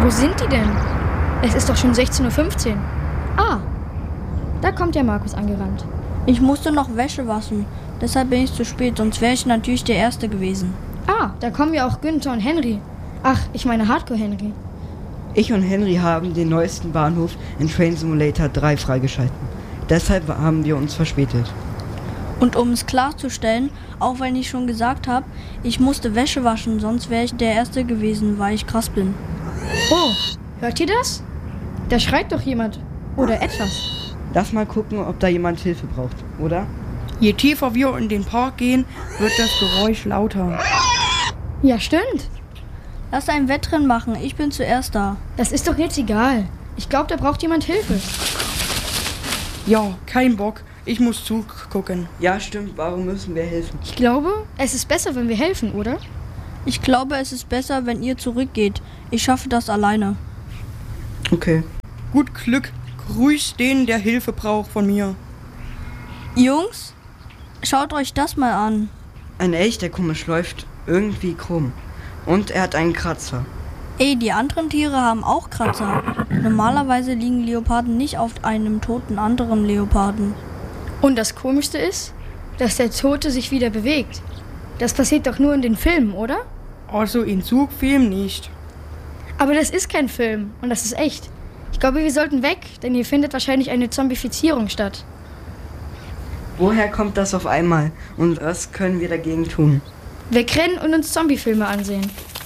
Wo sind die denn? Es ist doch schon 16:15 Uhr. Ah, da kommt der Markus angerannt. Ich musste noch Wäsche waschen. Deshalb bin ich zu spät, sonst wäre ich natürlich der Erste gewesen. Ah, da kommen ja auch Günther und Henry. Ach, ich meine Hardcore-Henry. Ich und Henry haben den neuesten Bahnhof in Train Simulator 3 freigeschalten. Deshalb haben wir uns verspätet. Und um es klarzustellen, auch wenn ich schon gesagt habe, ich musste Wäsche waschen, sonst wäre ich der Erste gewesen, weil ich krass bin. Oh, hört ihr das? Da schreit doch jemand. Oder etwas. Lass mal gucken, ob da jemand Hilfe braucht, oder? Je tiefer wir in den Park gehen, wird das Geräusch lauter. Ja, stimmt. Lass ein Wettrennen machen, ich bin zuerst da. Das ist doch jetzt egal. Ich glaube, da braucht jemand Hilfe. Ja, kein Bock. Ich muss zugucken. Ja, stimmt. Warum müssen wir helfen? Ich glaube, es ist besser, wenn wir helfen, oder? Ich glaube, es ist besser, wenn ihr zurückgeht. Ich schaffe das alleine. Okay. Gut Glück. Grüß den, der Hilfe braucht von mir. Jungs, schaut euch das mal an. Ein Elch, der komisch läuft, irgendwie krumm. Und er hat einen Kratzer. Ey, die anderen Tiere haben auch Kratzer. Normalerweise liegen Leoparden nicht auf einem toten anderen Leoparden. Und das Komischste ist, dass der Tote sich wieder bewegt. Das passiert doch nur in den Filmen, oder? Also in Zugfilm nicht. Aber das ist kein Film und das ist echt. Ich glaube, wir sollten weg, denn hier findet wahrscheinlich eine Zombifizierung statt. Woher kommt das auf einmal? Und was können wir dagegen tun? Wegrennen und uns Zombiefilme ansehen.